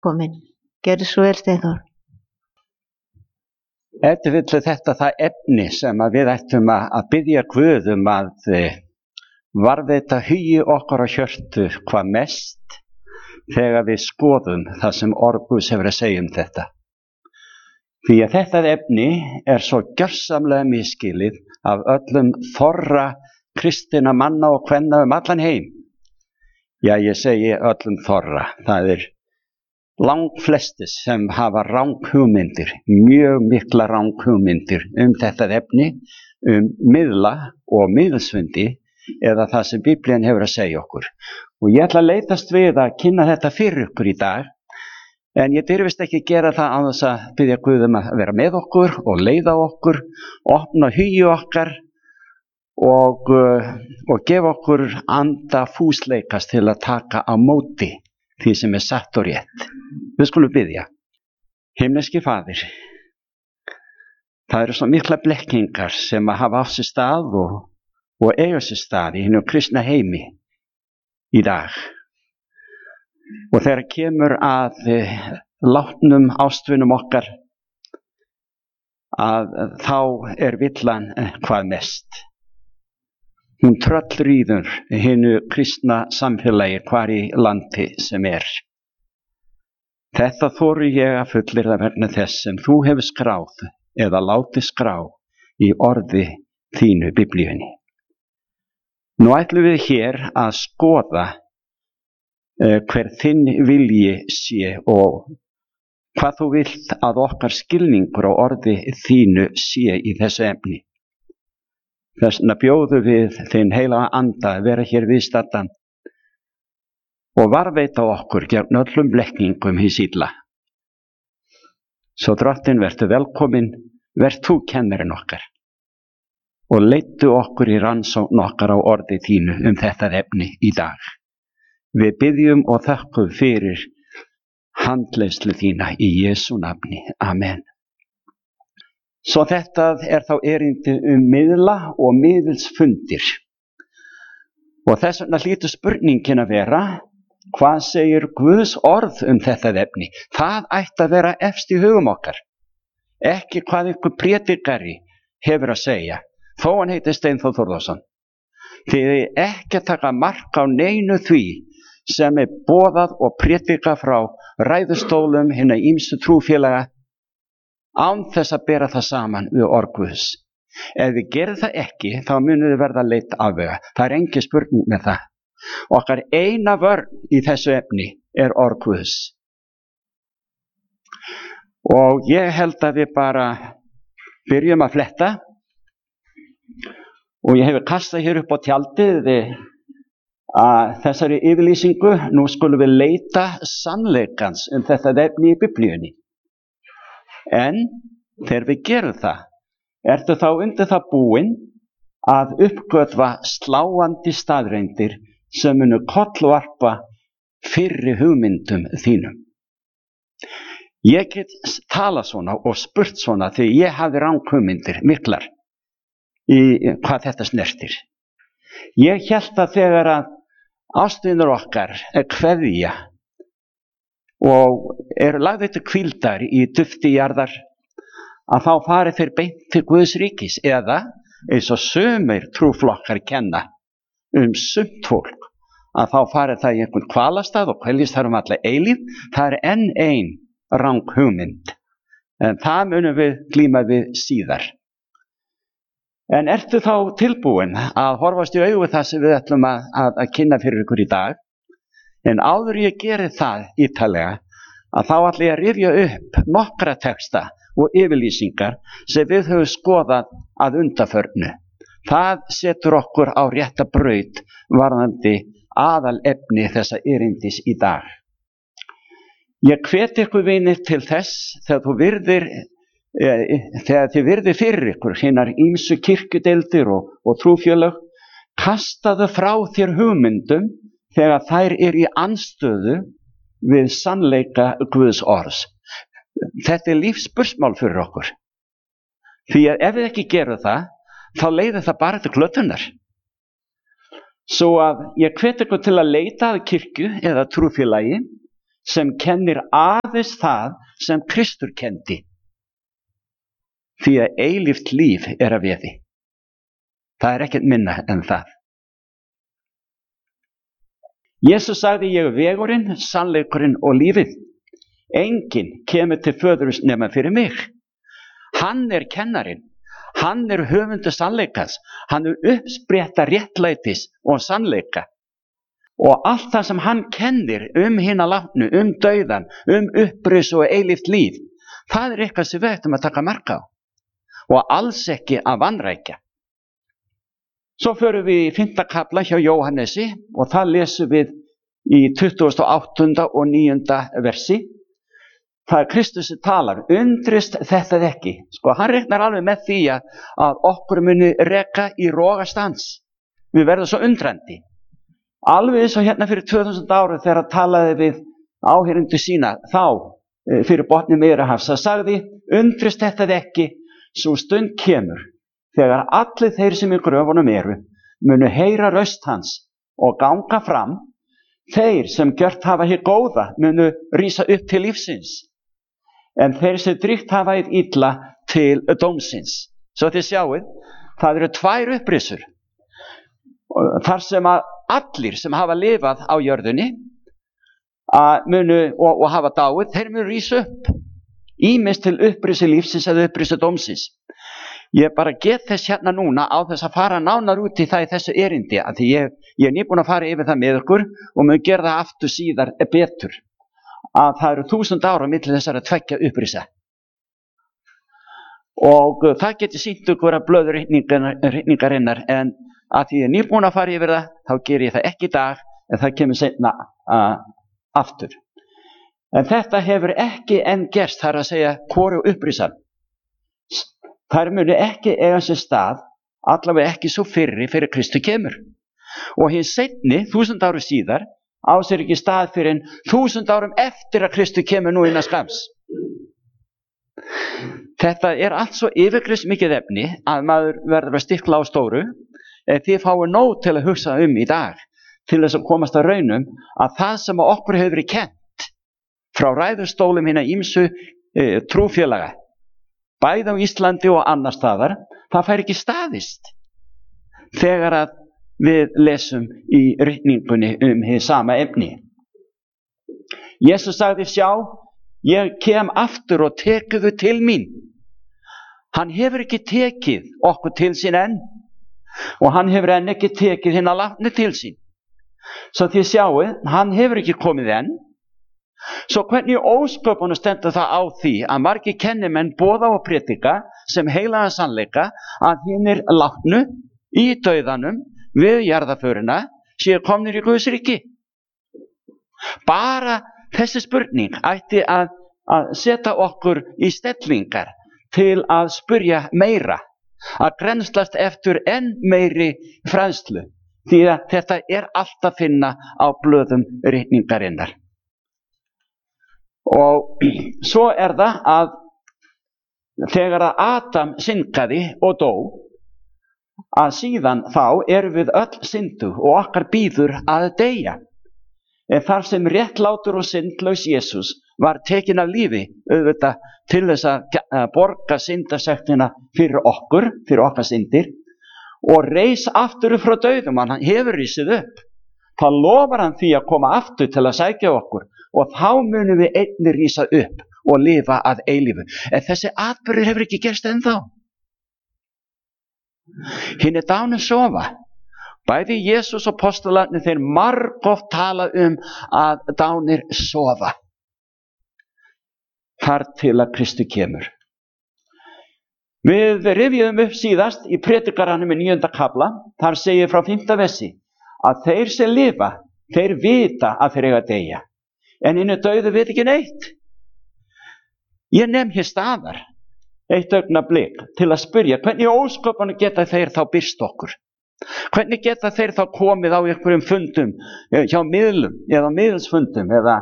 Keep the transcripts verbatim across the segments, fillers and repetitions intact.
komin. Gerðu svo vel, Steinþór. Ef til vill er þetta það efni sem að við ættum að, að biðja Guð um að eh, varðveita hugi okkar á hjörtu hvað mest þegar við skoðum það sem orð Guðs hefur að segja um þetta. Því að þetta efni er svo gjörsamlega misskilið af öllum þorra kristinna manna og kvenna um allan heim. Já, ég segi öllum þorra. Það er langflestis sem hafa ranghugmyndir, mjög mikla ranghugmyndir um þetta efni, um miðla og miðsfundi eða það sem Biblían hefur að segja okkur. Og ég ætla að leitast við að kynna þetta fyrir ykkur í dag, en ég dyrfist ekki gera það án þess að biðja Guð um að vera með okkur og leiða okkur, opna hugi okkar og, og gefa okkur anda fúsleikast til að taka á móti því sem er satt og rétt. Við skulum biðja. Himneski Faðir, það eru svo mikla blekkingar sem að hafa á sér stað og, og eiga sér stað í hinum kristna heimi í dag. Og þegar kemur að eh, látnum ástvinum okkar, að þá er villan eh, hvað mest. Hún tröllrýður hinu kristna samfélagi hvar í landi sem er. Þetta þori ég að fullyrða vegna þess sem þú hefur skráð eða látið skrá í orði þínu Biblíunni. Nú ætlum við hér að skoða uh, hver þinn vilji sé og hvað þú vilt að okkar skilningur á orði þínu sé í þessu efni. Þess vegna bjóðum við þinn heilaga anda að vera hér viðstaddan og varðveita okkur gegn öllum blekkingum hins illa. Svo Drottinn, vertu velkomin, vert þú kennarinn okkar og leiddu okkur í rannsókn okkar á orði þínu um þetta efni í dag. Við biðjum og þökkum fyrir handleiðslu þína í Jesú nafni. Amen. Svo þetta er þá erindi um miðla og miðilsfundir. Og þess vegna hlýtur spurningin að vera, hvað segir Guðs orð um þetta efni? Það ætti að vera efst í hugum okkar. Ekki hvað ykkur prédikari hefur að segja, þó hann heitir Steinþór Þórðarson. Þið er ekki að taka mark á neinu því sem er boðað og prédikað frá ræðustólum hinna ýmsu trúfélaga, án þess að bera það saman við orð Guðs. Ef við gerum það ekki, þá munum við verða leitt afvega. Það er engin spurning með það. Okkar eina vörn í þessu efni er orð Guðs. Og ég held að við bara byrjum að fletta. Og ég hefur kastað hér upp á tjaldið að þessari yfirlýsingu, nú skulum við leita sannleikans um þetta efni í Biblíunni. En þegar við gerum það, ertu þá undir það búin að uppgötva sláandi staðreyndir sem munu kollvarpa fyrri hugmyndum þínum. Ég get talað svona og spurt svona því ég hafi ranghugmyndir miklar í hvað þetta snertir. Ég hélt að þegar að ástvinur okkar er kveðja og er lagðið til hvíldar í dufti jarðar, að þá fari þeir beint til Guðs ríkis, eða eins og sumir trúflokkar kenna um sumt fólk, að þá fari það í einhvern kvalastað og kveljist þar um alla eilíf. Það er enn ein ranghugmynd, en það munum við glíma við síðar. En ertu þá tilbúin að horfast í augu það sem við ætlum að, að, að kynna fyrir ykkur í dag? En áður ég geri það ítalega, að þá ætla ég að rifja upp nokkra texta og yfirlýsingar sem við höfum skoðað að undanförnu. Það setur okkur á rétta braut varðandi aðalefni þessa erindis í dag. Ég hvet ykkur vinir til þess þegar þú virðir, e, þegar þið virðir fyrir ykkur hinar ýmsu kirkjudeildir og, og trúfélög, kastaðu frá þér hugmyndum þegar þær er í andstöðu við sannleika Guðs orðs. Þetta er lífsspursmál fyrir okkur. Því að ef við ekki gerum það, þá leiðir það bara til glötunar. Svo að ég hvet ykkur til að leita að kirkju eða trúfélagi sem kennir aðeins það sem Kristur kenndi. Því að eilíft líf er að veði. Það er ekkert minna en það. Jesús sagði, ég er vegurinn, sannleikurinn og lífið. Enginn kemur til föðurins nema fyrir mig. Hann er kennarinn. Hann er höfundur sannleikans. Hann er uppspretta réttlætis og sannleika. Og allt það sem hann kennir um hina látnu, um dauðan, um uppris og eilíft líf, það er eitthvað sem við ættum að taka mark á. Og alls ekki að vanrækja. Svo förum við í fimmta kafla hjá Jóhannesi og það lesum við í tuttugasta og áttunda og níunda versi. Það er Kristus sem talar, undrist þetta ekki. Sko, hann reiknar alveg með því að okkur muni reka í rogastans. Við verðum svo undrandi. Alveg eins og hérna fyrir tvö þúsund ára þegar hann talaði við áheyrendur sína þá fyrir botni Miðjarðarhafs. Það sagði, undrist þetta ekki, svo stund kemur þegar allir þeir sem í gröfunum eru munu heyra röst hans og ganga fram. Þeir sem gjört hafa hér góða munu rísa upp til lífsins, en þeir sem drygt hafa hér illa til dómsins. Svo þið sjáið, það eru tvær upprisur. Þar sem að allir sem hafa lifað á jörðunni að munu, og, og hafa dáið, þeir munu rísa upp. Ýmist til upprisu lífsins eða upprisu dómsins. Ég bara get þess hérna núna á þess að fara nánar út í það í þessu erindi, að því ég, ég er nýbúin að fara yfir það með ykkur og mun gera það aftur síðar betur. Að það eru þúsund ára milli þessara tveggja upprisa. Og það getur sýnt ykkur að blöður reikningarinnar, en að því ég er nýbúin að fara yfir það, þá ger ég það ekki í dag, en það kemur seinna uh, aftur. En þetta hefur ekki enn gerst, það er að segja hvoru upprisan. Þær muni ekki eiga sér stað, allavega ekki svo fyrri fyrir Kristu kemur. Og hins seinni, þúsund ári síðar, á sér ekki stað fyrir en þúsund árum eftir að Kristu kemur nú innan skams. Þetta er allt svo yfirgripst mikið efni að maður verður að stikla á stóru, ef þið fáið nóg til að hugsa um í dag, til þess að komast að raunum að það sem okkur hefur verið kennt frá ræðustólum hinna ýmsu e, trúfélaga, bæði á Íslandi og annar staðar, það fær ekki staðist þegar að við lesum í ritningunni um hið sama efni. Jesus sagði, sjá, ég kem aftur og tekuðu til mín. Hann hefur ekki tekið okkur til sín enn og hann hefur enn ekki tekið hina látnu til sín. Svo þið sjáu, hann hefur ekki komið enn. Svo hvernig ósköpunum stendur það á því að margir kennimenn boða og predika sem heilaga sannleika að hinir látnu í dauðanum við jarðarförina séu komnir í Guðs ríki. Bara þessi spurning ætti að, að setja okkur í stellingar til að spyrja meira, að grennslast eftir enn meiri fræðslu, því að þetta er allt að finna á blöðum ritningarinnar. Og svo er það að þegar að Adam syndaði og dó, að síðan þá erum við öll syndu og okkar bíður að deyja. En þar sem réttlátur og syndlaus Jesús var tekin af lífi, auðvitað til þess að borga syndasektina fyrir okkur, fyrir okkar syndir, og reis aftur frá dauðum, hann hefur risið upp. Það lofar hann því að koma aftur til að sækja okkur og þá munum við einnig rísa upp og lifa að eilífu. En þessi atburður hefur ekki gerst ennþá. Hinir dánu sofa. Bæði Jesús og postularnir þeir margoft tala um að dánir sofa. Þar til að Kristu kemur. Við rifjuðum upp síðast í predikaranum í níunda kafla, þar segir frá fimmta versi að þeir sem lifa, þeir vita að þeir eiga að deyja. En hinir dauðu vita ekki neitt. Ég nefn hér staðar eitt augnablik til að spyrja hvernig ósköpunum geta þeir þá birst okkur. Hvernig geta þeir þá komið á einhverjum fundum hjá miðlum eða miðlsfundum eða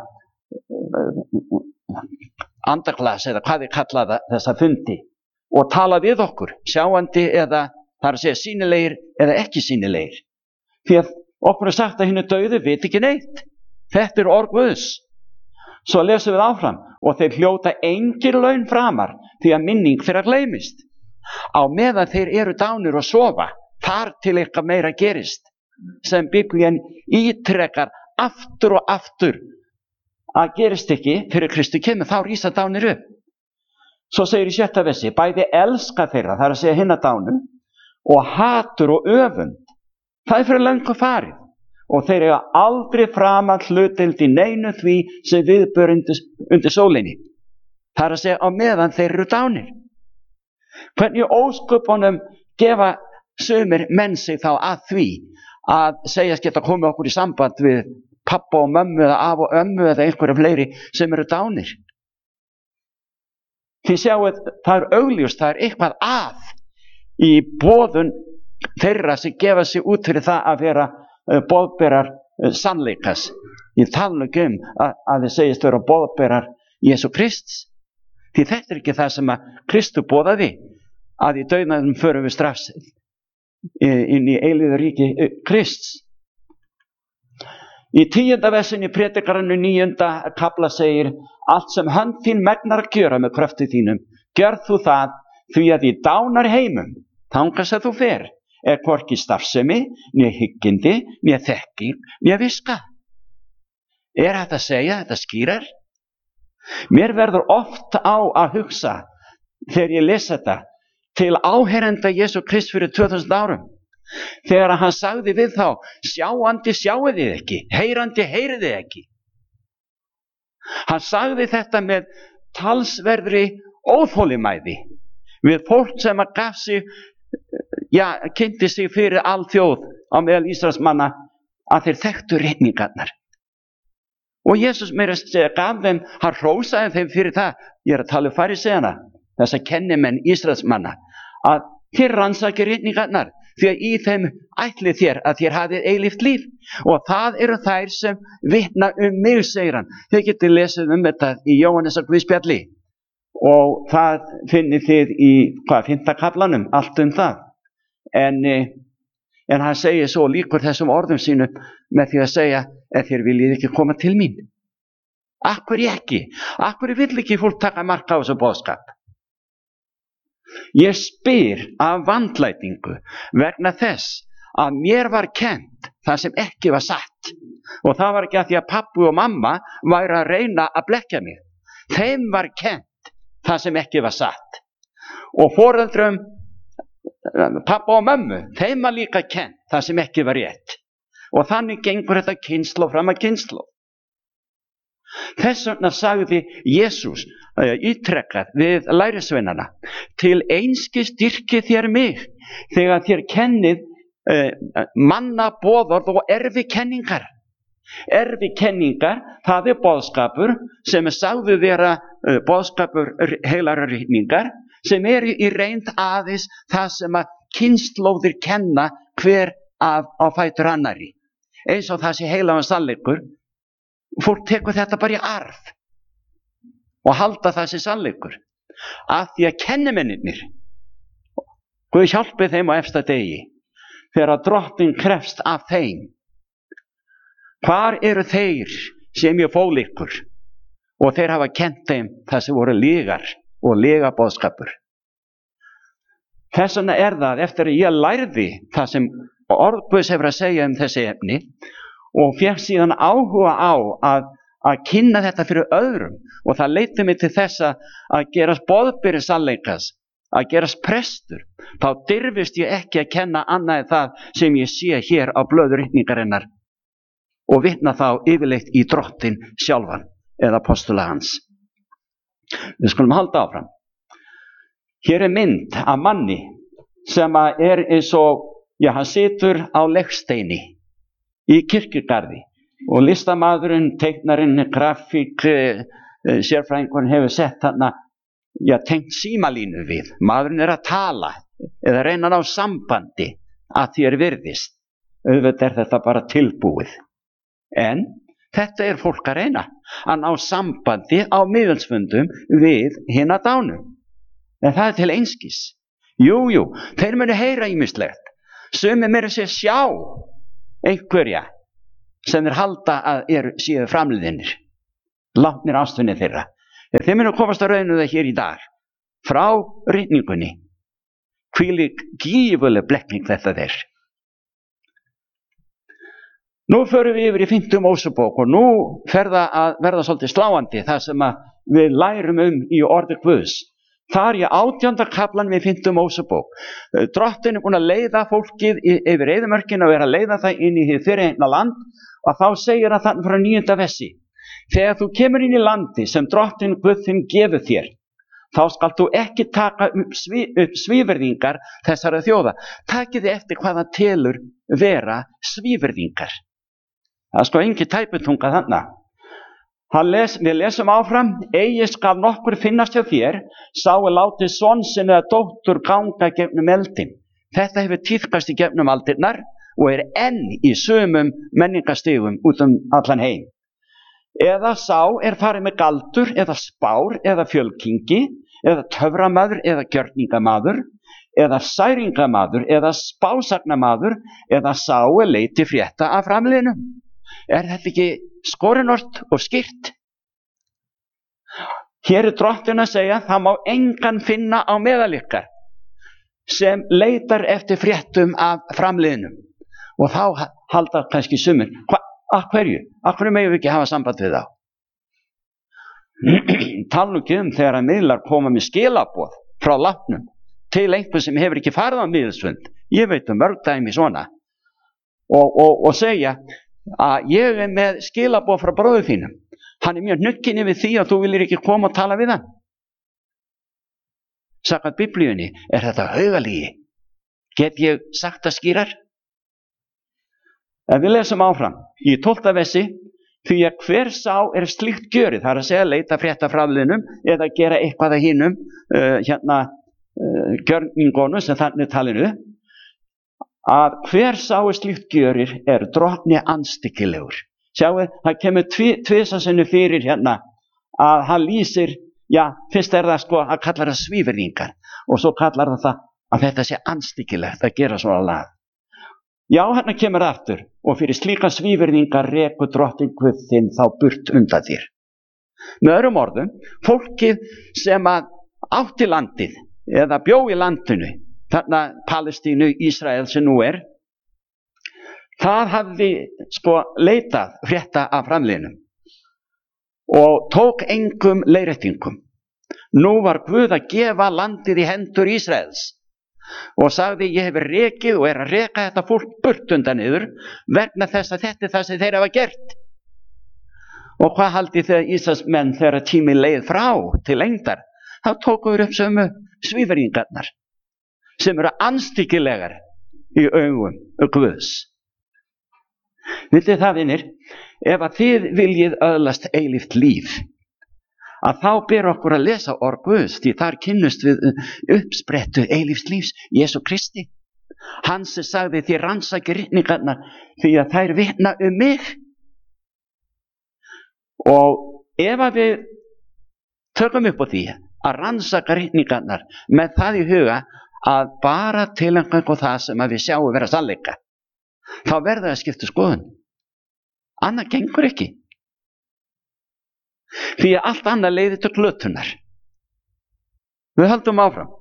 andaglas eða hvað þið kallaða þessa fundi og tala við okkur, sjáandi eða þar að segja sýnilegir eða ekki sýnilegir. Því að okkur er sagt að hinir dauðu viti ekki neitt. Þetta er orð Guðs. Svo lesum við áfram, og þeir hljóta engin laun framar, því að minning þeirra gleymist. Á meðan þeir eru dánir og sofa, þar til eitthvað meira gerist, sem Biblían ítrekar aftur og aftur að gerist ekki fyrir Kristi kemur, þá rísa dánir upp. Svo segir í sjötta versi, bæði elska þeirra, það er að segja hinna dánu, og hatur og öfund, það er fyrir löngu farið, og þeir eiga aldrei framar hlutdeild í neinu því sem viðbör undir, undir sólinni. Það er að segja á meðan þeir eru dánir. Hvernig ósköpunum gefa sumir menn sig þá að því að segjast geta komið okkur í samband við pappa og mömmu eða af og ömmu eða einhverja fleiri sem eru dánir. Þið sjáuð, það er augljóst, það er eitthvað að í boðun þeirra sem gefa sig út fyrir það að vera uh, boðberar uh, sannleikas. Ég tala nú ekki um að, að þið segist vera boðberar Jesú Krists. Því þetta er ekki það sem að Kristu boðaði, að í dauðanum förum við strax inn í eilíða ríki Krists. Í tíunda versin í predikaranu níunda kafla segir, allt sem hönd þín megnar að gjöra með krafti þínum, gjörð þú það, því að í dánar heimum, þangað sem þú fer, er hvorki starfsemi, né hyggindi, né þekking, né viska. Er þetta að segja, þetta skýrar? Mér verður oft á að hugsa, þegar ég les þetta, til áheyrenda Jesú Krist fyrir tvö þúsund árum. Þegar hann sagði við þá, sjáandi sjáið þið ekki, heyrandi heyrið þið ekki. Hann sagði þetta með talsverðri óþolinmæði við fólk sem að gaf sig, já, kynnti sig fyrir alþjóð á meðal Ísraelsmanna að þeir þekktu ritningarnar. Og Jesús meira að segja gaf þeim, hann hrósaði þeim fyrir það, ég er að tala um fariseiana, þess að kennimenn Ísraelsmanna, að þér rannsaki ritningarnar, því að í þeim ætli þér að þér hafið eilíft líf, og það eru þær sem vitna um mig, segir hann. Þið getið lesið um þetta í Jóhannesar Guðspjalli, og það finnið þið í hvað, fimmta kaflanum, allt um það. En, en hann segir svo líkur þessum orðum sínu með því að segja, ef þér viljið ekki koma til mín. Akkur ekki, akkur vill ekki fólk taka mark á þessu boðskap. Ég spyr af vandlætingu vegna þess að mér var kennt það sem ekki var satt, og það var ekki að því að pappi og mamma væri að reyna að blekkja mig. Þeim var kennt það sem ekki var satt, og foreldrum pappa og mömmu, þeim var líka kennt það sem ekki var rétt, og þannig gengur þetta kynslóð fram að kynslóð. Þess vegna sagði Jesús uh, ítrekkað við lærisveinana, til einski styrki þér mig þegar þér kennið uh, manna boðorð og erfi kenningar. Erfi kenningar, það er boðskapur sem er sagði vera uh, boðskapur heilarar ritningar, sem er í reynd aðeins það sem að kynslóðir kenna hver af á fætur annari. Eins og það sé heilagan sannleikur. Fólk tekur þetta bara í arf og halda það sem sannleikur, af því að kennimennirnir, Guð hjálpi þeim á efsta degi, þegar að drottinn krefst af þeim. Hvar eru þeir sem ég fól ykkur? Og þeir hafa kennt þeim það sem voru lygar og lygaboðskapur. Þess vegna er það, eftir að ég lærði það sem orð Guðs hefur að segja um þessi efni, og fékk síðan áhuga á að, að kynna þetta fyrir öðrum, og það leiddi mig til þess að, að gerast boðberi sannleikas, að gerast prestur. Þá dirfist ég ekki að kenna annað en það sem ég sé hér á blöður ritningarinnar, og vitna þá yfirleitt í drottinn sjálfan eða apostula hans. Við skulum halda áfram. Hér er mynd af manni sem er eins og, já, hann situr á legsteini í kirkjugarði, og listamaðurinn, teiknarinn, grafík, eh, sérfræðingurinn hefur sett þarna, já, tengt símalínu við. Maðurinn er að tala eða reyna að ná sambandi að því er virðist. Auðvitað er þetta bara tilbúið. En þetta er fólk að reyna að ná sambandi á miðilsfundum við hina dánu. En það er til einskis. Jú, jú, þeir munu heyra ýmislegt. Sumir meira sér sjá einhverja sem þeir halda að eru síðu framliðinir. látnir ástvinni þeirra. Þeir munu komast að raunu það hér í dag. Frá ritningunni. Hvílík gífurleg blekking þetta er. Nú förum við yfir í fimmtu Mósebók og nú fer það að verða svolítið sláandi það sem að við lærum um í orði Guðs. Þar í átjánda kaflan við fimmtu Mósebók. Drottinn er búin að leiða fólkið yfir eyðimörkina og er að leiða það inn í hið fyrirheitna land og þá segir hann þannig frá níunda versi. Þegar þú kemur inn í landi sem Drottinn Guð þinn gefur þér, þá skalt þú ekki taka upp, sví, upp svívirðingar þessara þjóða. Takið þið eftir hvað það telur vera svívirðingar. Það er sko engin tæputunga þarna. Les, við lesum áfram, eigi skal nokkur finnast hjá þér, sá er látið son sinn eða dóttur ganga gegnum eldin. Þetta hefur tíðkast í gegnum aldirnar og er enn í sumum menningastigum út um allan heim. Eða sá er farið með galdur eða spár eða fjölkingi eða töframaður eða gjörningamaður eða særingamaður eða spásagnamaður eða sá er leiti frétta af framliðnum. Er þetta ekki skorinort og skýrt? Hér er Drottinn að segja það má engan finna á meðal ykkar sem leitar eftir fréttum af framliðnum. Og þá halda kannski sumir. Hva, að hverju? Að hverju megum við ekki hafa samband við þá? Tala nú ekki um þegar að miðlar koma með skilaboð frá látnum til einhver sem hefur ekki farið á miðilsfund. Ég veit um mörg dæmi svona. Og, og, og segja að ég er með skilaboð frá bróður þínum. Hann er mjög hnukkinni við því að þú viljir ekki koma og tala við hann. Samkvæmt Biblíunni er þetta haugalígi. Get ég sagt það skýrar? En við lesum áfram í tólfta versi, því að hver sá er slíkt gjörið, það er að segja leita frétta framliðnum eða gera eitthvað að hinum uh, hérna uh, gjörningunum sem þannig talinu, að hver sá er slíkt gjörir er Drottni andstyggilegur. Sjáu, það kemur tvisvarsinnum fyrir hérna að hann lýsir, já, fyrst er það sko að kallar það svívirðingar og svo kallar það það að þetta sé andstyggilegt að gera svona lag. Já, hérna kemur aftur og fyrir slíka svívirðingar rekur Drottinn Guð þinn þá burt undan þér. Með öðrum orðum, fólkið sem að átti landið eða bjó í landinu, þarna Palestínu, Ísrael sem nú er, það hafði sko leitað frétta af framliðnum og tók engum leiðréttingum. Nú var Guð að gefa landið í hendur Ísraels og sagði ég hef rekið og er að reka þetta fólk burt undan yður vegna þess að þetta er það sem þeir hafa gert. Og hvað haldið þegar Ísraelsmenn þegar tími leið frá til lengdar? Þá tókuður upp sömu svívirðingarnar sem eru andstyggilegar í augum Guðs. Vitið það, vinir, ef að þið viljið öðlast eilíft líf, að þá ber okkur að lesa orð Guðs, því þar kynnust við uppsprettu eilífs lífs Jesú Kristi. Hann sem sagði þið rannsakið ritningarnar því að þær vitna um mig. Og ef að við tökum upp á því að rannsaka ritningarnar með það í huga að bara tilengja það sem að við sjáum vera sannleika, þá verður að skipta skoðun. Annað gengur ekki. Því að allt annað leiðir til glötunar. Við höldum áfram.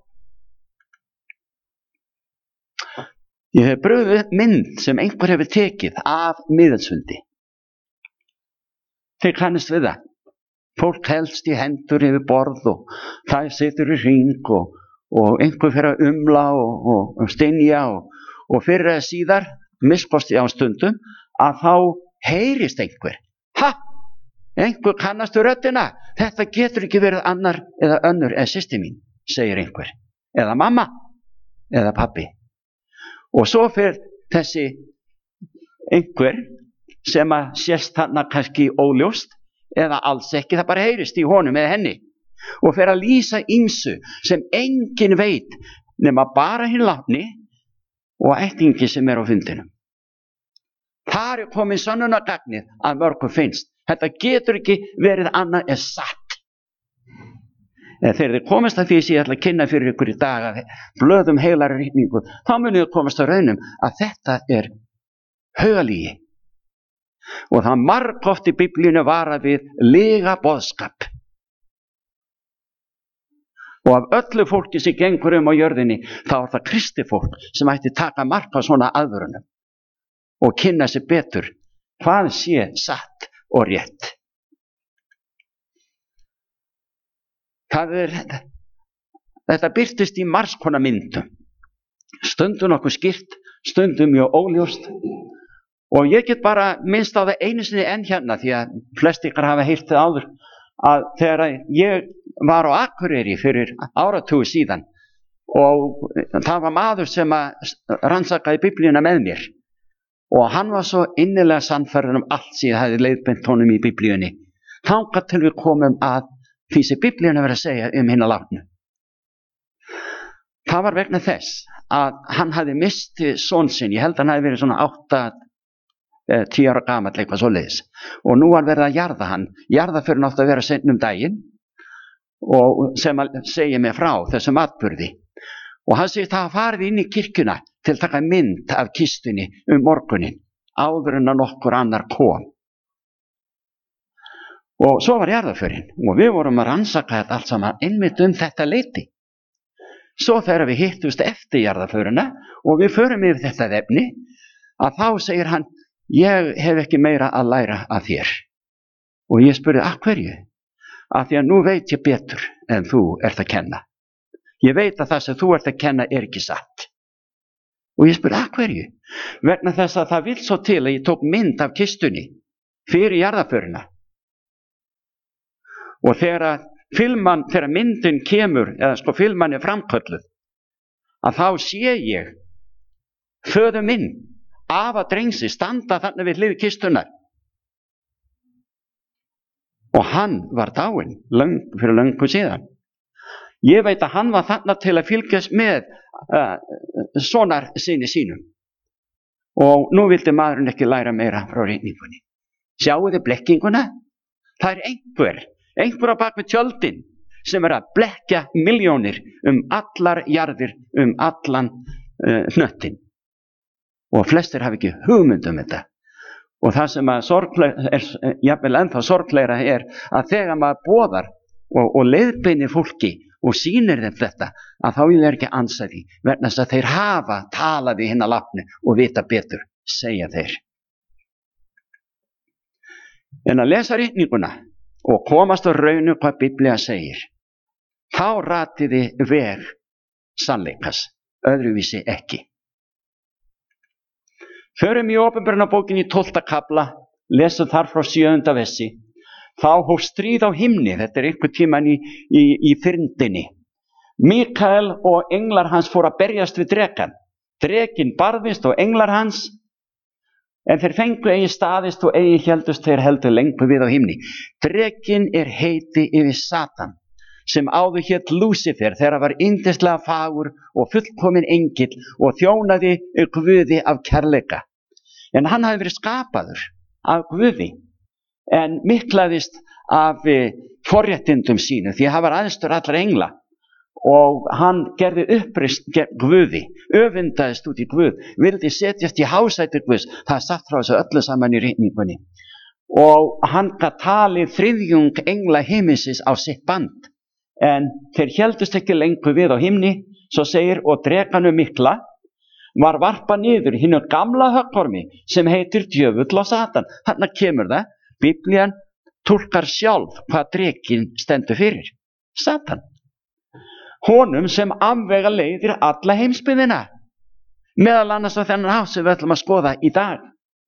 Ég hef brugðið mynd sem einhver hefur tekið af miðilsfundi. Þeir kannast við það. Fólk helst í hendur yfir borð og það situr í hring og, og einhver fyrir að umla og, og, og stynja og, og fyrir að síðar miskosti á stundum að þá heyrist einhver. Ha! Einhver kannastu röddina. Þetta getur ekki verið annar eða önnur eða systir mín, segir einhver. Eða mamma, eða pabbi. Og svo fyrir þessi einhver sem að sést þarna kannski óljóst eða alls ekki, það bara heyrist í honum eða henni og fyrir að lýsa ýmsu sem enginn veit nema bara hinn látni og ættingi sem er á fundinum. Þar er komið sönnunargagnið að mörgum finnst. Þetta getur ekki verið annað en satt. En þegar þið komast að því sem ég ætla að kynna fyrir ykkur í dag að blöðum heilar ritningu, þá munið þið komast að raunum að þetta er haugalígi. Og það margoft í Biblíunni varað við lyga boðskap. Og af öllu fólki sem gengur um á jörðinni, þá er það kristi fólk sem ætti taka mark á svona aðvörunum og kynna sér betur hvað sé satt og rétt. Það er, þetta birtist í margs konar myndum. Stundum nokkuð skýrt, stundum mjög óljóst. Og ég get bara minnst á það einu sinni enn hérna, því að flest ykkar hafa heyrt það áður, að þegar ég var á Akureyri fyrir áratugu síðan og það var maður sem að rannsakaði Biblíuna með mér og hann var svo innilega sannfærður um allt sem ég hefði leiðbeint honum í Biblíunni, þangað til við komum að því sem Biblíuna verið að segja um hina látnu. Það var vegna þess að hann hafði misti son sinn, ég held að hann hefði verið svona átta tíu ára gamall, eitthvað svoleiðis, og nú var verið að jarða hann. Jarðaförin átti að vera seinna um daginn og sem að segja mig frá þessum atburði, og hann segist að hafa farið inn í kirkjuna til að taka mynd af kistunni um morgunin áður en að nokkur annar kom. Og svo var jarðaförin og við vorum að rannsaka þetta allt saman einmitt um þetta leyti. Svo þegar við hittumst eftir jarðaförina og við förum yfir þetta efni, að þá segir hann: ég hef ekki meira að læra af þér. Og ég spurði: af hverju? Af því að nú veit ég betur en þú ert að kenna. Ég veit að það sem þú ert að kenna er ekki satt. Og ég spurði: af hverju? Vegna þess að það vill svo til að ég tók mynd af kistunni fyrir jarðaförina. Og þegar filman, þegar myndin kemur, eða sko filman er framkölluð, að þá sé ég föður minn, afa drengsi, standa þarna við hlið kistunar. Og hann var dáinn löng, fyrir löngu síðan. Ég veit að hann var þarna til að fylgjast með uh, sonar sinni sínum. Og nú vildi maðurinn ekki læra meira frá rigningunni. Sjáu þið blekkinguna? Það er einhver, einhver á bak við tjöldin sem er að blekja milljónir um allar jarðir, um allan uh, hnöttin. Og flestir hafa ekki hugmynd um þetta. Og það sem að sorgleira er, jafnvel ennþá sorgleira er að þegar maður boðar og, og leiðbeinir fólki og sýnir þeim þetta, að þá vil þeir ekki ansa því, vegna þess að þeir hafa talað við hina látnu og vita betur, segja þeir. En að lesa ritninguna og komast á raunu hvað Biblía segir, þá ratiði veg sannleikas, öðruvísi ekki. Förum í Opinberunarbókinni í tólfta kafla, lesum þar frá sjöunda versi. Þá hóf stríð á himni, þetta er einhver tíman í, í, í fyrndinni. Mikael og englar hans fóru að berjast við drekan. Drekinn barðist og englar hans, en þeir fengu eigi staðist og eigi héldust þeir heldur lengur við á himni. Drekinn er heiti yfir Satan, sem áður hét Lúsifer, þegar hann var yndislega fagur og fullkominn engill og þjónaði Guði af kærleika. En hann hafði verið skapaður af Guði, en miklaðist af forréttindum sínu, því að hann var æðstur allra engla og hann gerði uppreisn gegn Guði, öfundaðist út í Guð, vildi setjast í hásæti Guðs. Það er sagt frá þessu öllu saman í ritningunni. Og hann gat talið þriðjung engla himinsins á sitt band, en þeir héldust ekki lengur við á himni. Svo segir: og drekanum mikla var varpað niður hinu gamla höggormi sem heitir djöfull og Satan. Þarna kemur það, Biblían túlkar sjálf hvað drekinn stendur fyrir: Satan. Honum sem afvega leiðir alla heimsbyggðina, meðal annars á þennan hátt sem við ætlum að skoða í dag.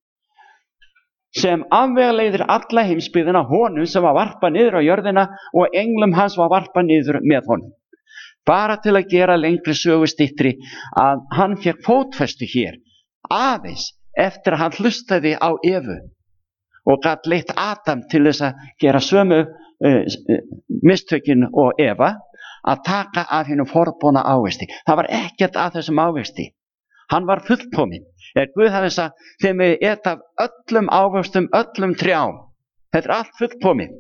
Sem afvega leiðir alla heimsbyggðina, honum sem var varpað niður á jörðina og englum hans var varpað niður með honum. Bara til að gera lengri sögu styttri, að hann fékk fótfestu hér aðeins eftir að hann hlustaði á Evu og gat leitt Adam til þess að gera sömu uh, mistökin og Eva, að taka af hinu forboðna ávexti. Það var ekkert að þessum ávexti. Hann var fullkominn. Er Guð hafði sagt: þeim við eta af öllum ávextum, öllum trjám. Þetta er allt fullkomið.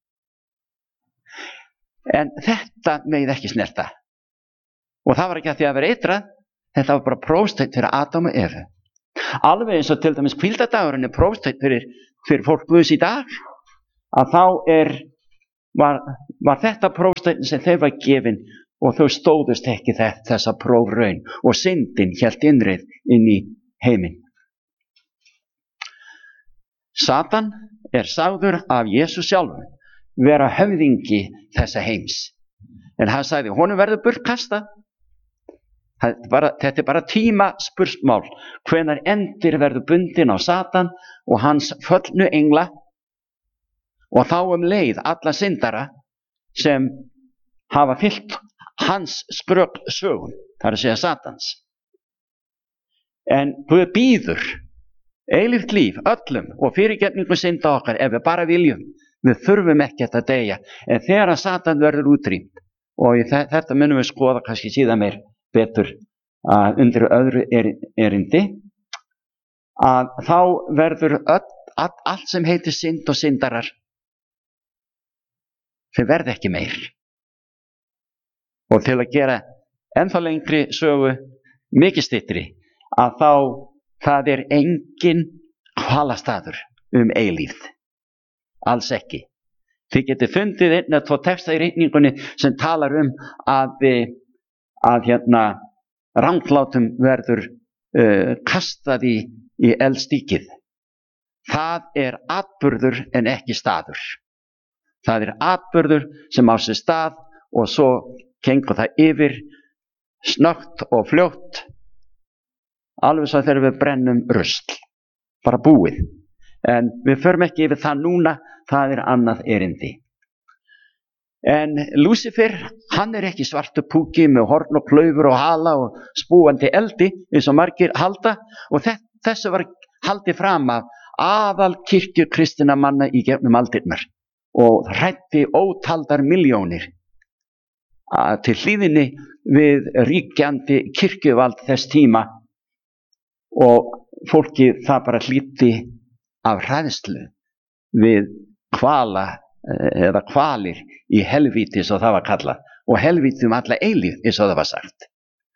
En þetta megið ekki snerta. Og það var ekki að því að vera eitrað, þetta var bara prófsteinn fyrir Adam og Evu. Alveg eins og til dæmis hvíldardagurinn er prófsteinn fyrir fyrir fólk Guðs í dag, að þá er, var, var þetta prófsteinn sem þeim var gefin og þau stóðust ekki þessa prófraun og syndin hélt innreið inn í heiminn. Satan er sagður af Jesús sjálfur vera höfðingi þessa heims. En hann sagði, honum verður burtkastað. Þetta er bara tíma spursmál, hvenær endir verður bundin á Satan og hans föllnu engla og þá um leið alla syndara sem hafa fyllt hans skrök sögun, það er að segja Satans. En Guð býður eilíft líf öllum og fyrirgefningu synda okkar ef við bara viljum. Við þurfum ekki að deyja, en þegar að Satan verður útrýmt, og þetta munum við skoða kannski síðan meir betur uh, undir öðru erindi, að þá verður öll, all, allt sem heitir synd og syndarar, þeir verð ekki meir. Og til að gera ennþá lengri sögu mikið styttri, að þá það er engin hvalastaður um eilífð. Alls ekki. Þið getið fundið einn að tvo texta í ritningunni sem talar um að, að hérna, ranglátum verður uh, kastað í, í eldstíkið. Það er atburður en ekki staður. Það er atburður sem á sér stað og svo gengur það yfir snöggt og fljótt, alveg svo þegar við brennum rusl. Bara búið. En við förum ekki yfir það núna, það er annað erindi. En Lúsifer, hann er ekki svartu púki með horn og klaufur og hala og spúandi eldi eins og margir halda, og þessu var haldið fram af aðal kirkju kristinna manna í gegnum aldirnar og hræddi ótaldar milljónir til hlýðinni við ríkjandi kirkjuvald þess tíma, og fólki það bara hlýddi af hræðslu við kvala eða kvalir í helvíti eins og það var kallað, og helvíti um alla eilífð eins og það var sagt.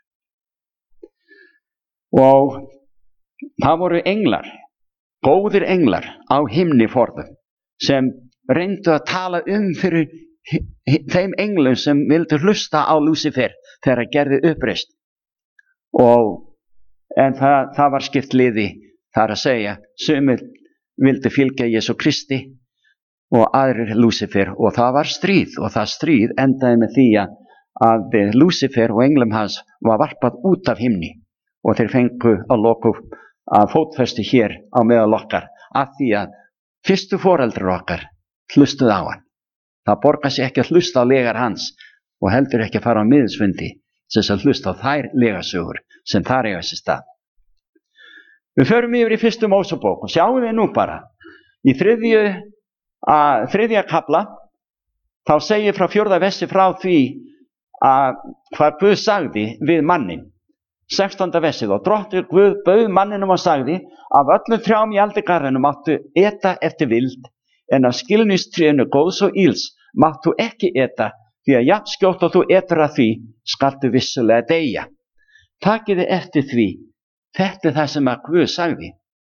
Og það voru englar, góðir englar á himni forðum sem reyndu að tala um fyrir þeim englum sem vildu hlusta á Lúsifer þegar að gerði uppreist. Og en það, það var skipt liði, það er að segja, sumir vildi fylgja Jesú Kristi og aðrir Lúsifer, og það var stríð, og það stríð endaði með því að Lúsifer og englum hans var varpað út af himni og þeir fengu að loku að fótfestu hér á meðal okkar, af því að fyrstu foreldrar okkar hlustuð á hann. Það borgar sig ekki að hlusta á legar hans og heldur ekki að fara á miðilsfundi sem að hlusta á þær legasögur sem þar eiga sér stað. Við förum yfir í fyrstu Mósebók og sjáum við nú bara í þriðju, að, þriðja kafla, þá segir frá fjórða versi frá því að hvað Guð sagði við mannin. sextánda versið, og Drottinn Guð bauð manninum og sagði, af öllum trjám í aldigarðinum máttu eta eftir vild, en af skilningstrénu góðs og íls máttu ekki eta, því að jafn skjótt og þú etur að því, skaltu vissulega deyja. Takiði eftir því, þetta er það sem að Guð sagði.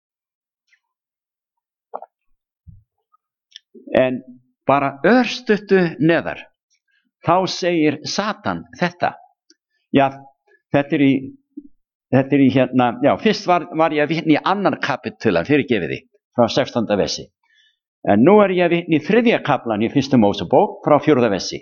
En bara örstuttu neðar, þá segir Satan þetta. Já, þetta er í, þetta er í hérna, já, fyrst var, var ég að vitna í annan kapitulan, fyrirgefið því, frá sextánda versi. En nú er ég að vitna í þriðja kaplan í fyrstu Mósebók, frá fjórða versi.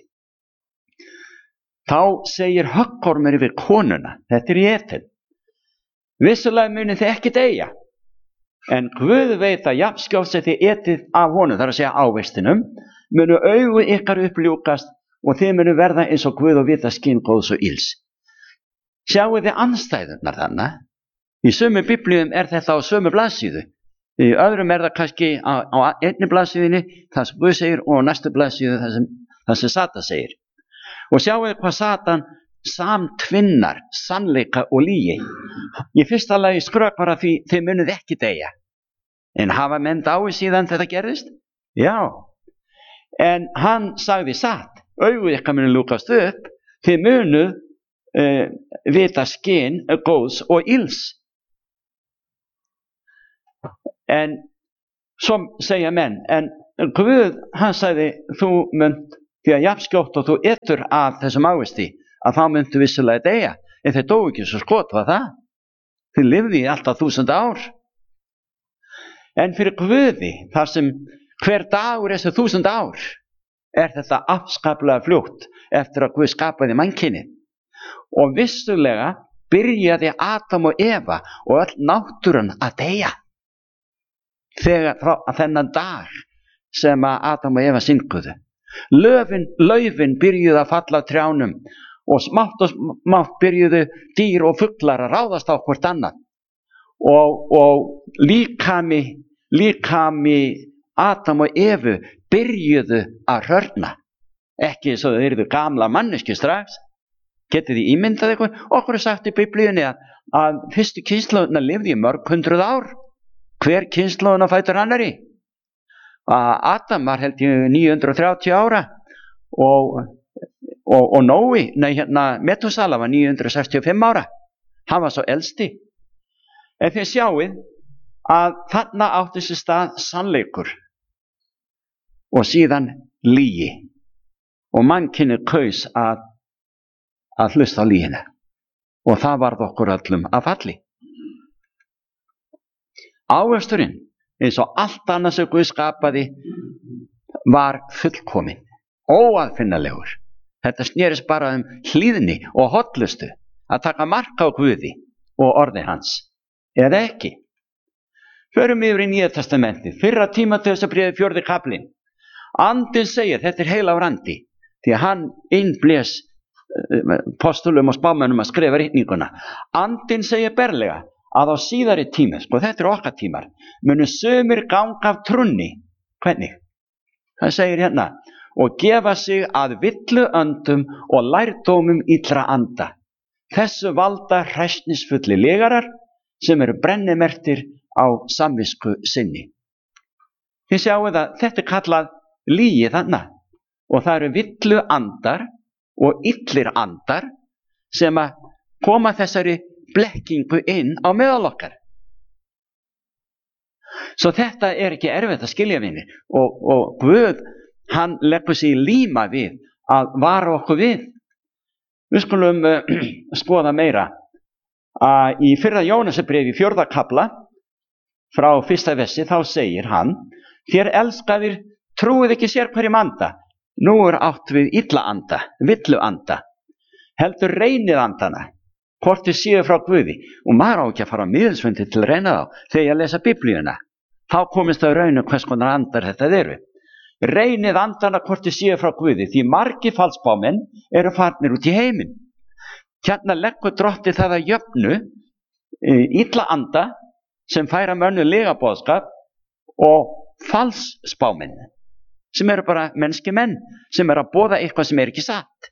Þá segir höggormur yfir konuna, þetta er í Eden. Vissulega muni þið ekki deyja, en Guð veit að jafnskjótt sem þið etið af honum, þar að segja ávegstinum, munu augu ykkar uppljúkast og þið munu verða eins og Guð og vita skyn góðs og ills. Sjáu þið andstæðurnar þannig. Í sömu biblíum er þetta á sömu blaðsíðu. Í öðrum er það kannski á, á einni blaðsíðinni, það sem Guð segir, og næstu blaðsíðu það sem, það sem Satan segir. Og sjáu þið hvað Satan samtvinnar sannleika og lygi. Í fyrsta lagi skrök bara því þið munuð ekki deyja. En hafa menn dáið síðan þetta gerðist? Já. En hann sagði satt, augu ykkar munu lúkast upp, þið munuð uh, vita skyn góðs og ills. En Svo segja menn, en Guð, hann sagði, þú munt, því að jafnskjótt og þú etur af þessum ávisti, að þá muntu vissulega deyja. En þeir dóu ekki svo skot, var það? Þeir lifði í alltaf þúsund ár. En fyrir Guði, þar sem hver dagur þessi þúsund ár, er þetta afskaplega fljótt eftir að Guð skapaði mannkynið. Og vissulega byrjaði Adam og Eva og öll náttúran að deyja. Þegar frá þennan dag sem að Adam og Eva synguðu. Löfin, laufin byrjuðu að falla á trjánum og smátt og smátt byrjuðu dýr og fuglar að ráðast á hvort annað. Og, og líkami, líkami Adam og Evu byrjuðu að hrörna. Ekki svo þau eruðu gamla manneski strax. Getið þið ímyndað eitthvað? Okkur er sagt í Biblíunni að, að fyrstu kynslóðina lifði í mörg hundruð ár. Hver kynslóðina fætur annarri? Adam var held ég níu hundruð þrjátíu ára og, og, og Nói, nei hérna Metusala var níu hundruð sextíu og fimm ára. Hann var svo elsti. En þið sjáið að þarna átti sér stað sannleikur og síðan lygi. Og mannkynið kaus að, að hlusta á lygina. Og það varð okkur öllum að falli. Ávöxturinn, eins og allt annað sem Guð skapaði, var fullkominn, óaðfinnanlegur. Þetta snerist bara um hlýðni og hollustu, að taka mark á Guði og orði hans, eða ekki. Förum yfir í Nýja testamentið, fyrra Tímóteusarbréfið fjórði kaflinn. Andinn segir, þetta er heilagur andi, því að hann innblés postulum og spámönnum að skrifa ritninguna. Andinn segir berlega að á síðari tíma, sko þetta er okkar tímar, munu sumir ganga af trúnni. Hvernig? Það segir hérna, og gefa sig að villu öndum og lærdómum illra anda. Þessu valda hræsnisfulli legarar sem eru brennimerktir á samvisku sinni. Þið sjáu að þetta er kallað lygi þarna og það eru villu andar og illir andar sem að koma þessari blekkingu inn á meðal okkar. Svo þetta er ekki erfitt að skilja vinni og, og Guð, hann leggur sig líma við að vara okkur við. Við skulum uh, skoða meira að í fyrra Jónasarbréfi fjórða kafla frá fyrsta versi þá segir hann, þér elskaðir trúið ekki sér hverjum anda, nú er átt við illa anda, villu anda, heldur reynið andana, hvort þið séu frá Guði, og maður á ekki að fara á miðilsfundi til að reyna þá þegar ég lesa Biblíuna. Þá komist það raun hvers konar andar þetta eru. Reynið andana hvort þið séu frá Guði, því margir falsbámenn eru farnir út í heiminn. Hérna leggur drottið það að jöfnu illa anda sem færa mönnu legaboðskap og falsbámenn sem eru bara mennski menn sem eru að boða eitthvað sem er ekki satt.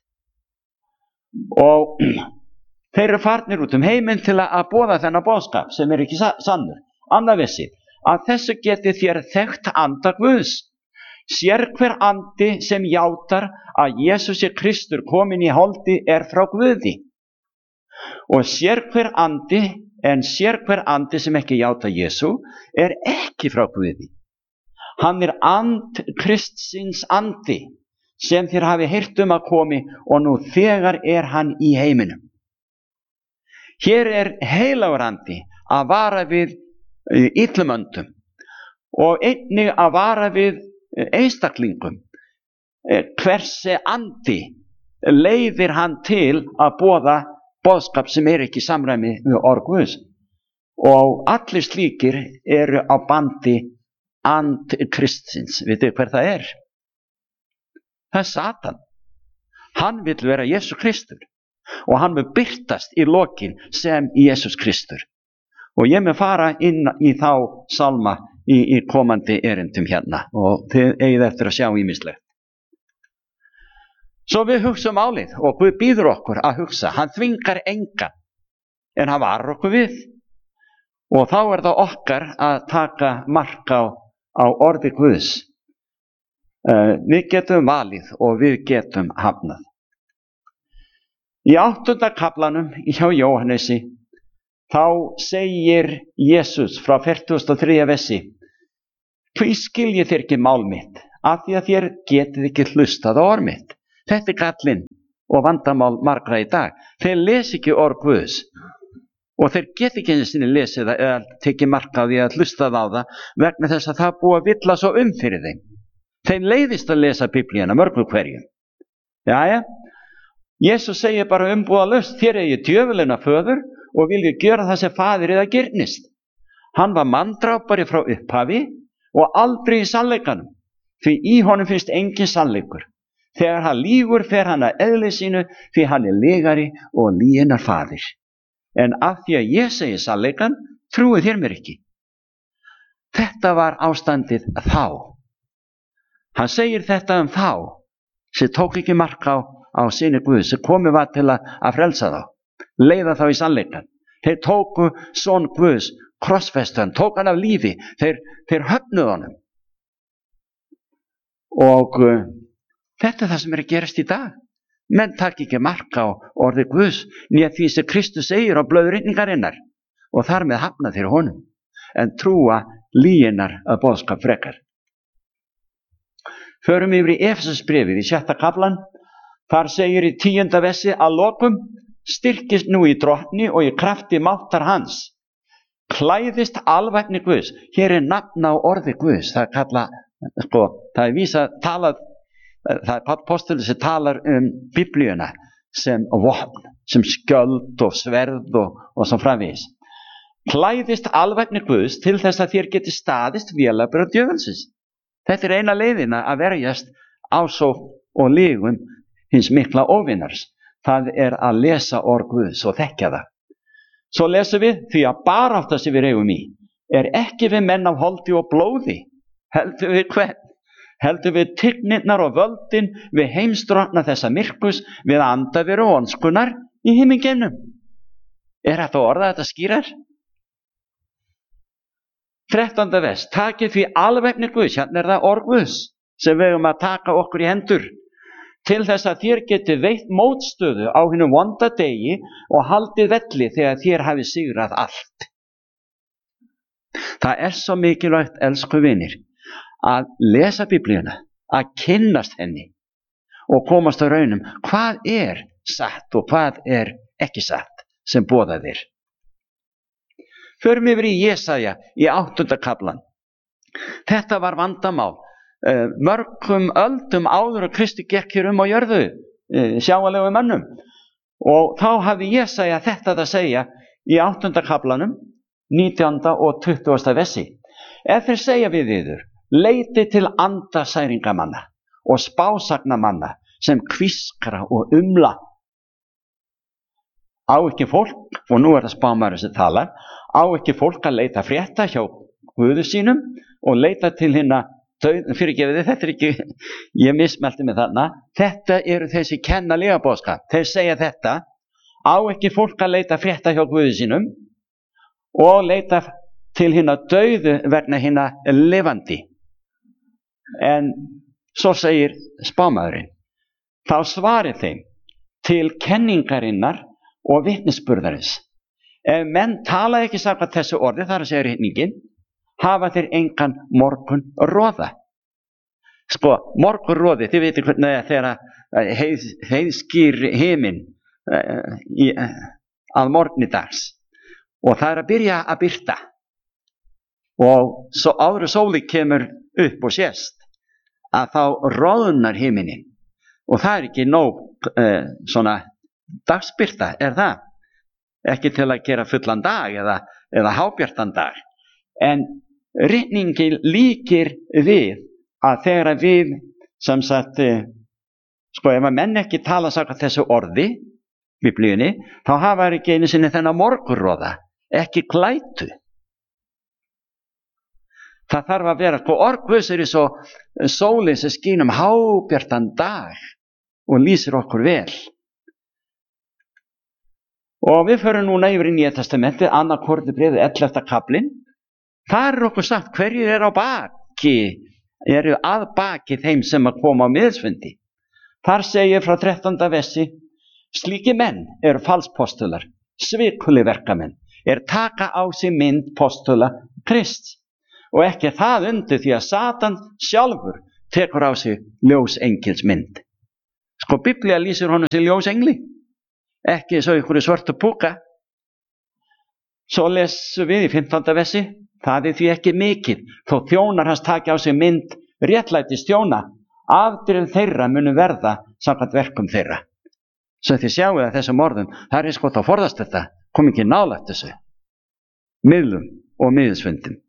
Og þeir eru farnir út um heiminn til að boða þennan boðskap sem er ekki sannur. Annað vissi, að þessu geti þér þekkt anda Guðs. Sér hver andi sem játar að Jesús er Kristur komin í holdi er frá Guði. Og sér hver andi, en sér hver andi sem ekki játa Jesú er ekki frá Guði. Hann er and Kristsins andi sem þér hafi heyrt um að komi og nú þegar er hann í heiminum. Hér er heilagur andi að vara við illum öndum og einnig að vara við einstaklingum. Hversi andi leiðir hann til að boða boðskap sem er ekki í samræmi við orð Guðs. Og allir slíkir eru á bandi and Kristsins. Vitið hver það er? Það er Satan. Hann vill vera Jesús Kristur. Og hann mun birtast í lokin sem Jesús Kristur. Og ég mun fara inn í þá salma í, í komandi erindum hérna. Og þið eigið eftir að sjá ýmislegt. Svo við hugsa málið og Guð býður okkur að hugsa. Hann þvingar engan, en hann varar okkur við. Og þá er það okkar að taka mark á, á orði Guðs. Uh, við getum valið og við getum hafnað. Í áttunda kaflanum hjá Jóhannesi þá segir Jesús frá fertugasta og þriðja versi: Hví skiljið þér ekki mál mitt? Af því að þér getið ekki hlustað á orð mitt. Þetta er gallinn og vandamál margra í dag. Þeir lesi ekki orð Guðs og þeir geti ekki einu sinni lesið það eða tekið mark á því að hlustað á það vegna þess að það búið að villa svo um fyrir þeim. Þeim leiðist að lesa Biblíuna mörgum hverjum. Jæja, Jesús segir bara umbúðalaust, þér eigið djöfulina föður og viljið gjöra það sem faðir eða girnist. Hann var manndrápari frá upphafi og aldrei í sannleikanum, því í honum finnst engin sannleikur. Þegar hann lýgur fer hann að eðli sínu, því hann er lygari og lyginnar faðir. En af því að ég segi sannleikan, trúið þér mér ekki. Þetta var ástandið þá. Hann segir þetta um þá, sem tók ekki mark á, á syni Guðs, sem komið var til að, að frelsa þá, leiða þá í sannleikan. Þeir tóku son Guðs, krossfestan, tók hann af lífi, þeir, þeir höfnuðu honum. Og uh, þetta er það sem er að gerast í dag. Menn takk ekki mark á orði Guðs, nýja því sem Kristus segir á blöð ritningarinnar og þar með hafna þeir honum, en trúa lyginnar að boðskap frekar. Förum yfir í Efesusbréfið í sjötta kaflan, þar segir í tíunda versi að lokum, styrkist nú í drottni og í krafti máttar hans. Klæðist alvæpni Guðs. Hér er nafn á orði Guðs. Það er kalla, sko, það er vísa talað, það er apostoli sem talar um Biblíuna sem vopn, sem skjöld og sverð og, og svo framvegis. Klæðist alvæpni Guðs til þess að þér geti staðist vélabrögð djöfulsins. Þetta er eina leiðina að verjast ásókn og lygum hins mikla óvinnars. Það er að lesa orð Guðs og þekkja það. Svo lesum við, því að barátta sem við eigum í er ekki við menn af holdi og blóði, heldur við hvern, heldur við tignirnar og völdin, við heimstrotna þessa myrkus, við andaveru og ondskunar í himmingeimnum. Er þetta orða þetta skýrar? þrettánda vers, takið því alvæpni Guðs, hérna er það orð Guðs sem við eigum að taka okkur í hendur, til þess að þér geti veitt mótstöðu á hinum vonda degi og haldið velli þegar þér hafi sigrað allt. Það er svo mikilvægt, elsku vinir, að lesa Biblíuna, að kynnast henni og komast á raunum hvað er satt og hvað er ekki satt sem boðað er. Förum yfir í Jesaja í áttunda kaflan. Þetta var vandamál. Uh, mörgum öldum áður og Kristi gekk hér um á jörðu, uh, sjáanlegum mönnum, og þá hafði Jesaja þetta að segja í áttunda kaflanum, nítjánda og tuttugasta versi. Ef þeir segja við yður, leiti til andasæringamanna og spásagnamanna sem kvískra og umla. Á ekki fólk, og nú er það spámaður sem talar, á ekki fólk að leita frétta hjá Guði sínum og leita til hinna fyrirgefið, þetta er ekki, ég mismelti mig þarna, þetta eru þessi kenna lygabóðskap, þeir segja þetta, á ekki fólk að leita frétta hjá Guði sínum og leita til hinna dauðu vegna hinna lifandi. En svo segir spámaðurinn, þá svarið þeim til kenningarinnar og vitnisburðarins. Ef menn tala ekki samkvæmt þessu orði, þar að segja ritningin, hafa þeir engan morgun roða. Sko, morgun roði, þið veitir hvernig þegar heið, heiðskýr himinn uh, í, uh, að morgni dags og það er að byrja að birta og svo áður sóli kemur upp og sést að þá roðnar himinin og það er ekki nóg uh, svona dagsbirta, er það? Ekki til að gera fullan dag eða, eða hábjartan dag, en ritningin líkir við að þegar við sem sagt, sko ef að menn ekki tala samkvæmt þessu orði, Biblíunni, þá hafa þeir ekki einu sinni þennan morgunroða, ekki glætu. Það þarf að vera, sko orð Guðs er svo sólin sem skín um hábjartan dag og lýsir okkur vel. Og við förum núna yfir í Nýja testamentið, annað Korinthubréfið, ellefta kaflinn. Það er okkur sagt hverjir er á baki, eru að baki þeim sem að koma á miðsfundi. Þar segir frá þrettánda versi, slíki menn eru falspostular, svikuli verkamenn, er taka á sig mynd postula Krists Og ekki það undir því að Satan sjálfur tekur á sig ljósengilsmynd. Sko Biblía lýsir honum til ljósengli, ekki svo ykkur svörtu púka. Svo lesum við í fimmtánda versi, það er því ekki mikið, þó þjónar hans taki á sig mynd réttlætis þjóna, afdrif þeirra munu verða samkvæmt verkum þeirra. Svo þið sjáu að þessum orðum, það er eins gott að forðast þetta, kom ekki nálægt þessu, miðlum og miðsfundum.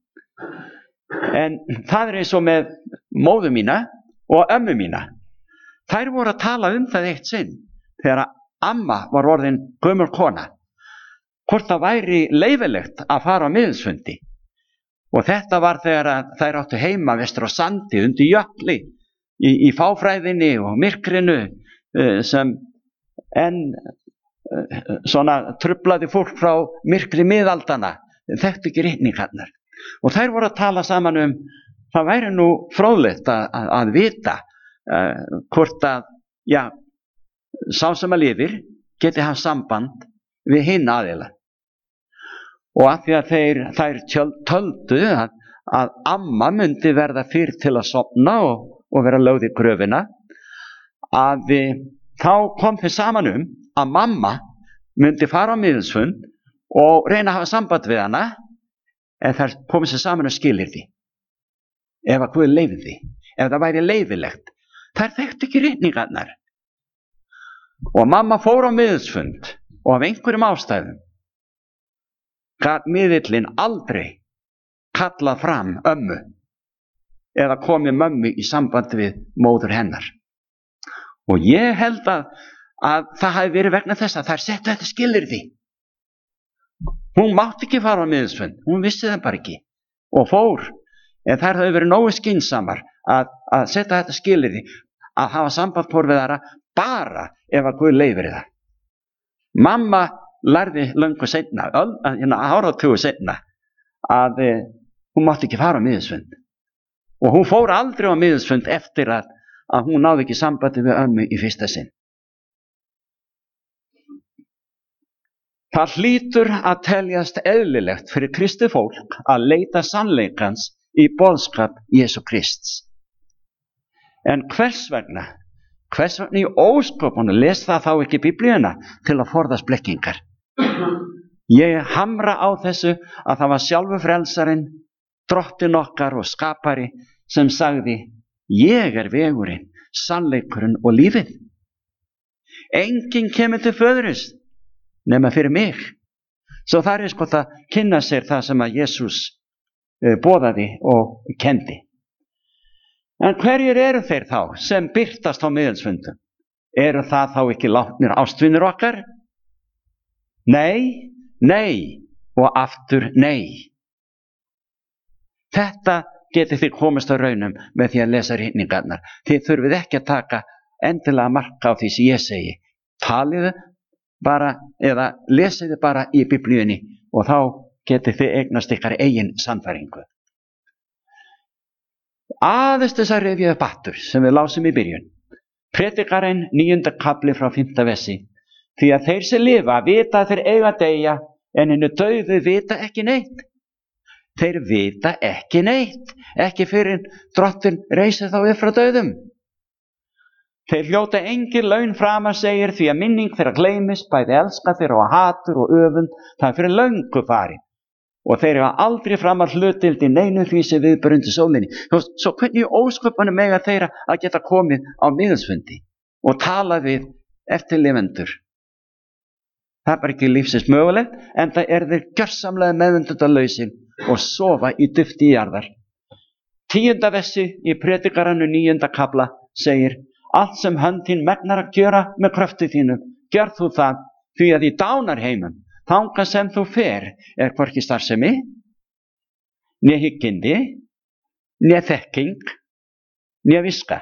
En það er eins og með móðu mína og ömmu mína. Þær voru að tala um það eitt sinn, þegar amma var orðin gömul kona, hvort það væri leyfilegt að fara á miðsfundi. Og þetta var þegar þær áttu heima vestur á sandi, undir jökli, í, í fáfræðinni og myrkrinu, sem en svona truflaði fólk frá myrkri miðaldana, þekktu ekki ritningarnar. Og þær voru að tala saman um, það væri nú fróðlegt að, að, að vita uh, hvort að, já, sá sem að lifir geti haft samband við hinn aðila. Og af því að þeir, þær töldu að, að amma myndi verða fyrr til að sofna og, og vera lögð í gröfina, að við, þá kom þeir saman um að mamma myndi fara á miðilsfund og reyna að hafa samband við hana, en þær komið sér saman og skilir því. Ef að Guð leyfði því, ef það væri leyfilegt. Þær þekktu ekki ritningarnar. Og mamma fór á miðilsfund og af einhverjum ástæðum gat miðillinn aldrei kallað fram ömmu eða komið mömmu í samband við móður hennar. Og ég held að, að það hafi verið vegna þess að þær settu þetta skilyrði. Hún mátti ekki fara á miðilsfund, hún vissi það bara ekki og fór, en þær hafi verið nógu skynsamar að, að setja þetta skilyrði, að hafa samband hvor við þara bara ef að Guð leyfir það. Mamma lærði löngu seinna, áratugu seinna, að e, hún mátti ekki fara á miðilsfund. Og hún fór aldrei á miðilsfund eftir að, að hún náði ekki sambandi við ömmu í fyrsta sinn. Það hlýtur að teljast eðlilegt fyrir kristið fólk að leita sannleikans í boðskap Jesú Krists. En hvers vegna, hvers vegna í ósköpunum les það þá ekki Biblíuna til að forðast blekkingar? Ég hamra á þessu að það var sjálfur frelsarinn, drottinn okkar og skapari sem sagði, ég er vegurinn, sannleikurinn og lífið. Enginn kemur til föðuris nema fyrir mig. Svo það er sko að kynna sér það sem að Jesús boðaði og kendi. En hverjir eru þeir þá sem birtast á miðilsfundum? Eru það þá ekki látnir ástvinir okkar? Nei, nei og aftur nei. Þetta getið þið komist á raunum með því að lesa ritningarnar. Þið þurfið ekki að taka endilega marka á því sem ég segi. Taliðu bara eða lesiði bara í Biblíunni og þá getið þið eignast ykkar eigin sannfæringu. Aðeins þess að rifja upp aftur sem við lásum í byrjun. Predikarinn níunda kafli frá fimmta versi. Því að þeir sem lifa vita að þeir eiga að deyja, en hinir dauðu vita ekki neitt. Þeir vita ekki neitt, ekki fyrir drottinn reisir þá upp frá dauðum. Þeir hljóta engin laun framar, segir, því að minning þeirra gleymis, bæði elska þeirra og hatur og öfund, það er fyrir löngu farin. Og þeir hafa aldrei framar hlutdeild í neinu því sem viðbrundi sólinni. Svo hvernig í ósköpunum mega þeirra að geta komið á miðilsfundi og tala við eftirlifendur? Það er bara ekki lífsins mögulegt, en það er þeir gjörsamlega meðvundundarlausir og sofa í dufti jarðar. Tíunda versi í Predikarannu níunda kafla segir, allt sem hönd þín megnar að gjöra með kröftu þínu, gjör þú það, því að í dánarheimum, þangað sem þú fer, er hvorki starfsemi, né hyggindi, né þekking, né viska.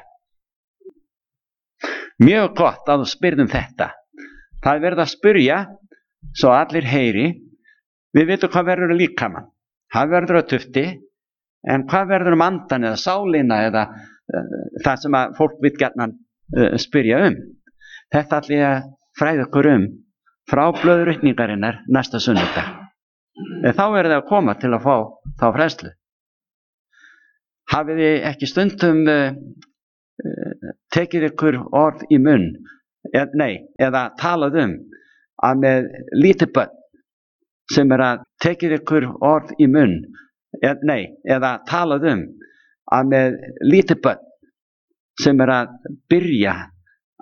Mjög gott að þú spyrðum þetta. Það verður að spyrja, svo allir heyri, við veitum hvað verður líkamann. Það verður að tufti, en hvað verður um andan eða sálina eða uh, það sem að fólk vil gjarnan uh, spyrja um. Þetta allir að fræða okkur um frá blöðurritningarinnar næsta sunnudag. En þá er það að koma til að fá þá fræðslu. Hafið þið ekki stundum uh, uh, tekið ykkur orð í munn, eð, nei, eða talað um að með lítið börn sem er að tekið ykkur orð í munn, eð, nei, eða talað um að með lítið börn sem er að byrja